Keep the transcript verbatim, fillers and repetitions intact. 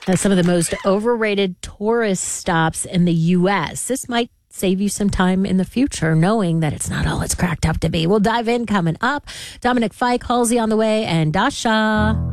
Now, some of the most overrated tourist stops in the U S. This might save you some time in the future, knowing that it's not all it's cracked up to be. We'll dive in coming up. Dominic Fike, Halsey on the way, and Dasha.